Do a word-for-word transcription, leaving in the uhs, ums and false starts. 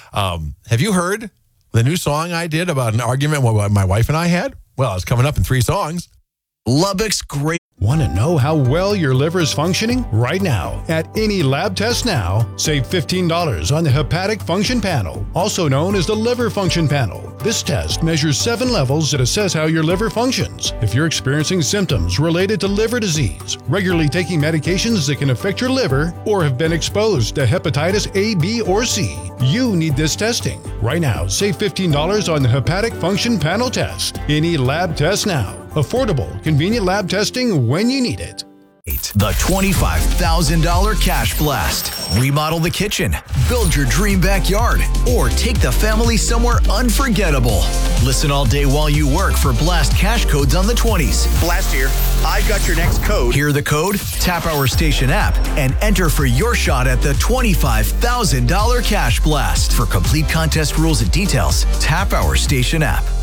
Um, have you heard the new song I did about an argument what my wife and I had? Well, it's coming up in three songs. Lubbock's great. Want to know how well your liver is functioning? Right now, at any lab test now, save fifteen dollars on the Hepatic Function Panel, also known as the Liver Function Panel. This test measures seven levels that assess how your liver functions. If you're experiencing symptoms related to liver disease, regularly taking medications that can affect your liver, or have been exposed to hepatitis A, B, or C, you need this testing. Right now, save fifteen dollars on the Hepatic Function Panel test. Any lab test now. Affordable, convenient lab testing when you need it. The twenty-five thousand dollars Cash Blast. Remodel the kitchen, build your dream backyard, or take the family somewhere unforgettable. Listen all day while you work for Blast cash codes on the twenties. Blast here. I've got your next code. Hear the code? Tap our station app and enter for your shot at the twenty-five thousand dollars Cash Blast. For complete contest rules and details, tap our station app.